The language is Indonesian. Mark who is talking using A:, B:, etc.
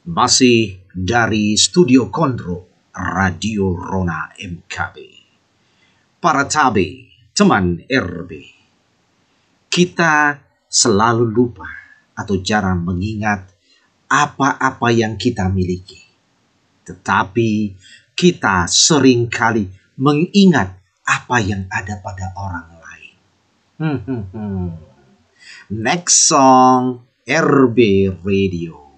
A: Masih dari Studio Kontrol Radio Rona MKB. Para tabe, teman RB. Kita selalu lupa atau jarang mengingat apa-apa yang kita miliki. Tetapi kita seringkali mengingat apa yang ada pada orang lain. Next song, RB Radio.